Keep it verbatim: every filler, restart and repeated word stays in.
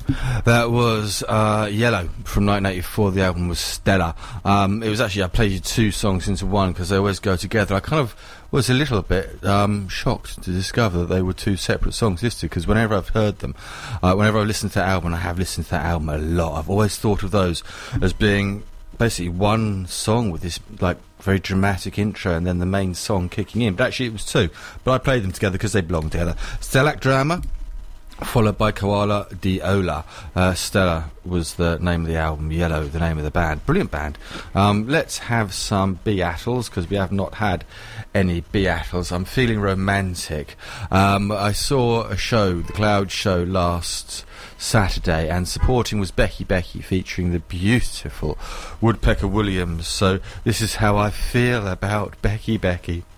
That was uh, Yellow from nineteen eighty-four. The album was stellar. Um, it was actually, I played you two songs into one because they always go together. I kind of was a little bit um, shocked to discover that they were two separate songs listed, because whenever I've heard them, uh, whenever I've listened to that album, and I have listened to that album a lot, I've always thought of those as being basically one song with this like very dramatic intro and then the main song kicking in. But actually it was two. But I played them together because they belong together. Stellac Drama, followed by Koala Di Ola. Uh, Stella was the name of the album, Yellow the name of the band. Brilliant band. Um, let's have some Beatles, because we have not had any Beatles. I'm feeling romantic. Um, I saw a show, the Cloud Show, last Saturday, and supporting was Becky Becky, featuring the beautiful Woodpecker Williams. So this is how I feel about Becky Becky.